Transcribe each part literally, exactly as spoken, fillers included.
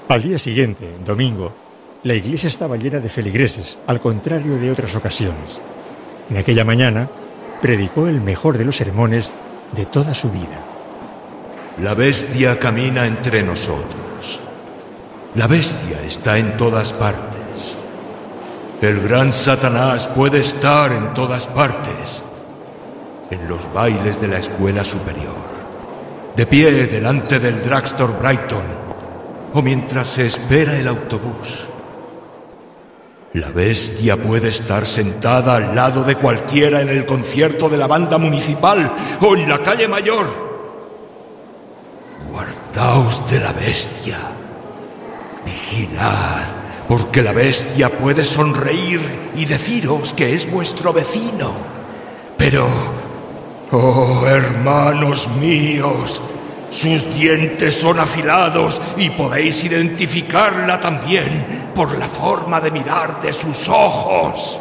Al día siguiente, domingo, la iglesia estaba llena de feligreses, al contrario de otras ocasiones. En aquella mañana, predicó el mejor de los sermones de toda su vida. La bestia camina entre nosotros. La bestia está en todas partes. El gran Satanás puede estar en todas partes. En los bailes de la escuela superior, de pie delante del Drugstore Brighton, o mientras se espera el autobús. La bestia puede estar sentada al lado de cualquiera en el concierto de la banda municipal o en la calle mayor. Guardaos de la bestia. Vigilad, porque la bestia puede sonreír y deciros que es vuestro vecino. Pero, oh hermanos míos, sus dientes son afilados y podéis identificarla también por la forma de mirar de sus ojos.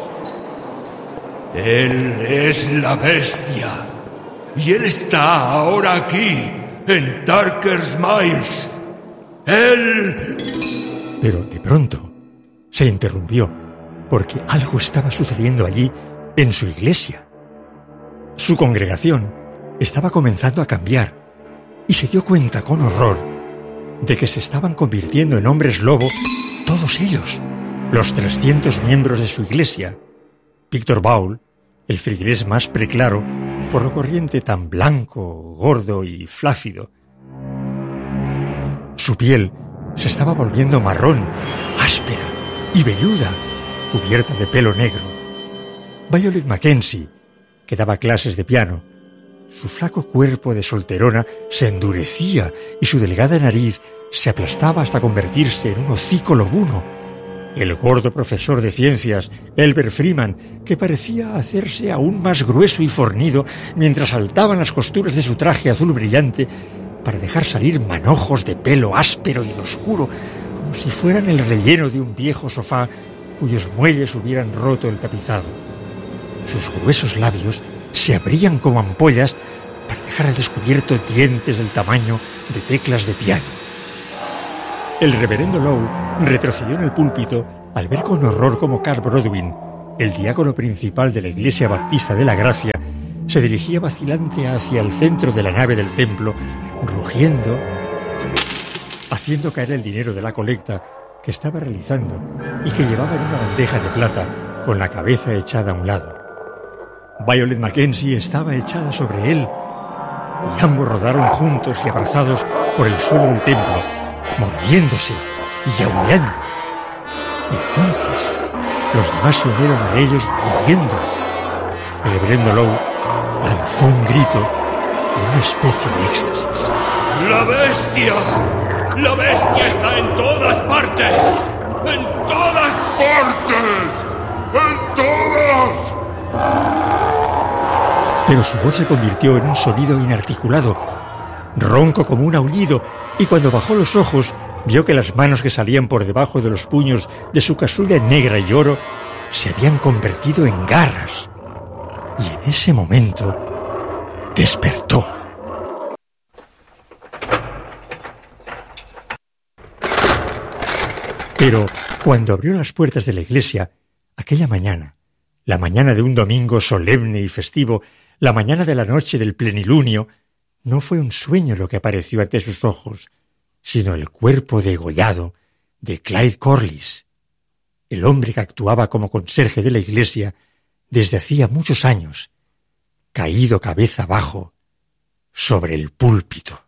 Él es la bestia y él está ahora aquí, en Darker's Miles. Él... Pero de pronto se interrumpió porque algo estaba sucediendo allí en su iglesia. Su congregación estaba comenzando a cambiar y se dio cuenta con horror de que se estaban convirtiendo en hombres lobo todos ellos, los trescientos miembros de su iglesia. Víctor Baul, el feligrés más preclaro, por lo corriente tan blanco, gordo y flácido. Su piel se estaba volviendo marrón, áspera y velluda, cubierta de pelo negro. Violet Mackenzie, que daba clases de piano, su flaco cuerpo de solterona se endurecía y su delgada nariz se aplastaba hasta convertirse en un hocico lobuno. El gordo profesor de ciencias, Elbert Freeman, que parecía hacerse aún más grueso y fornido mientras saltaban las costuras de su traje azul brillante para dejar salir manojos de pelo áspero y oscuro, como si fueran el relleno de un viejo sofá cuyos muelles hubieran roto el tapizado. Sus gruesos labios se abrían como ampollas para dejar al descubierto dientes del tamaño de teclas de piano. El reverendo Lowe retrocedió en el púlpito al ver con horror cómo Carl Brodwin, el diácono principal de la Iglesia Baptista de la Gracia, se dirigía vacilante hacia el centro de la nave del templo, rugiendo, haciendo caer el dinero de la colecta que estaba realizando y que llevaba en una bandeja de plata con la cabeza echada a un lado. Violet Mackenzie estaba echada sobre él y ambos rodaron juntos y abrazados por el suelo del templo, mordiéndose y aullando. Y entonces los demás se unieron a ellos rugiendo. El reverendo Lowe lanzó un grito en una especie de éxtasis. ¡La bestia! ¡La bestia está en todas partes! ¡En todas partes! ¡En todas! Pero su voz se convirtió en un sonido inarticulado, ronco como un aullido, y cuando bajó los ojos vio que las manos que salían por debajo de los puños de su casulla negra y oro se habían convertido en garras. Y en ese momento despertó. Pero cuando abrió las puertas de la iglesia, aquella mañana, la mañana de un domingo solemne y festivo, la mañana de la noche del plenilunio, no fue un sueño lo que apareció ante sus ojos, sino el cuerpo degollado de Clyde Corliss, el hombre que actuaba como conserje de la iglesia desde hacía muchos años, caído cabeza abajo sobre el púlpito.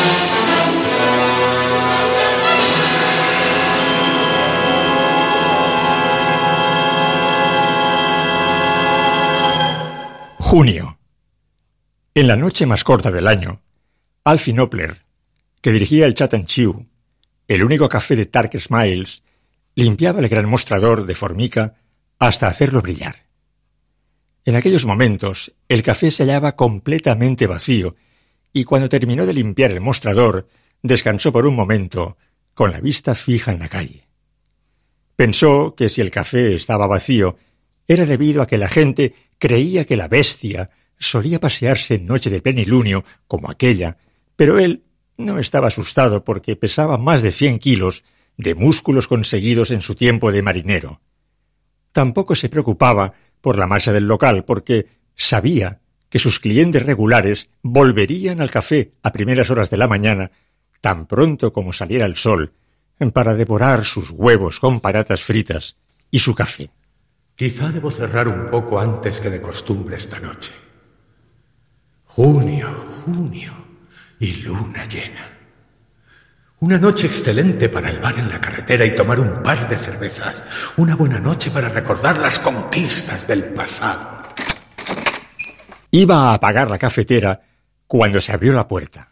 Junio. En la noche más corta del año, Alfie Knopfler, que dirigía el Chat and Chew, el único café de Darker's Miles, limpiaba el gran mostrador de formica hasta hacerlo brillar. En aquellos momentos, el café se hallaba completamente vacío, y cuando terminó de limpiar el mostrador, descansó por un momento, con la vista fija en la calle. Pensó que si el café estaba vacío, era debido a que la gente creía que la bestia solía pasearse en noche de plenilunio como aquella, pero él no estaba asustado porque pesaba más de cien kilos de músculos conseguidos en su tiempo de marinero. Tampoco se preocupaba por la marcha del local, porque sabía que sus clientes regulares volverían al café a primeras horas de la mañana, tan pronto como saliera el sol, para devorar sus huevos con patatas fritas y su café. Quizá debo cerrar un poco antes que de costumbre esta noche. Junio, junio y luna llena. Una noche excelente para el bar en la carretera y tomar un par de cervezas. Una buena noche para recordar las conquistas del pasado. Iba a apagar la cafetera cuando se abrió la puerta.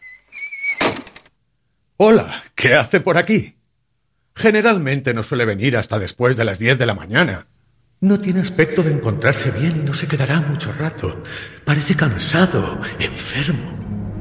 Hola, ¿qué hace por aquí? Generalmente no suele venir hasta después de las diez de la mañana. No tiene aspecto de encontrarse bien y no se quedará mucho rato. Parece cansado, enfermo.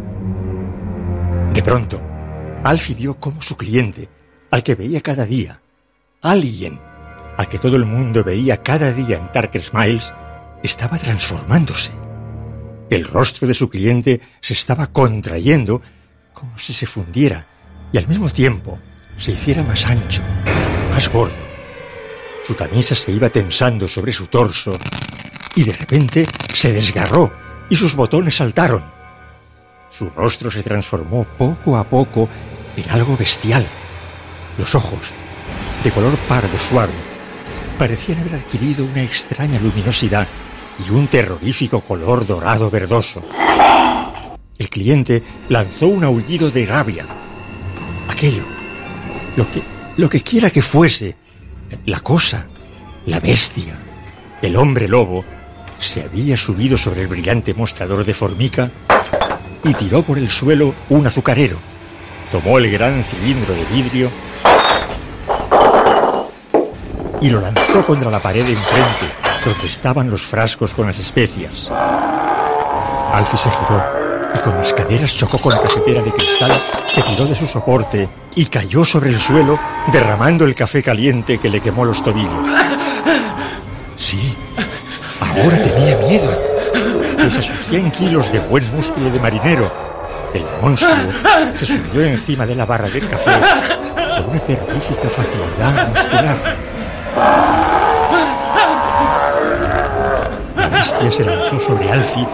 De pronto, Alfie vio cómo su cliente, al que veía cada día, alguien al que todo el mundo veía cada día en Tarker Smiles, estaba transformándose. El rostro de su cliente se estaba contrayendo como si se fundiera y al mismo tiempo se hiciera más ancho, más gordo. Su camisa se iba tensando sobre su torso y de repente se desgarró y sus botones saltaron. Su rostro se transformó poco a poco en algo bestial. Los ojos, de color pardo suave, parecían haber adquirido una extraña luminosidad y un terrorífico color dorado verdoso. El cliente lanzó un aullido de rabia. Aquello, lo que, lo que quiera que fuese, la cosa, la bestia, el hombre lobo, se había subido sobre el brillante mostrador de formica y tiró por el suelo un azucarero. Tomó el gran cilindro de vidrio y lo lanzó contra la pared de enfrente, donde estaban los frascos con las especias. Alfie se giró y con las caderas chocó con la cafetera de cristal que tiró de su soporte y cayó sobre el suelo, derramando el café caliente que le quemó los tobillos. Sí, ahora tenía miedo. Pese a sus cien kilos de buen músculo de marinero, el monstruo se subió encima de la barra del café con una terrorífica facilidad muscular. La bestia se lanzó sobre Alfie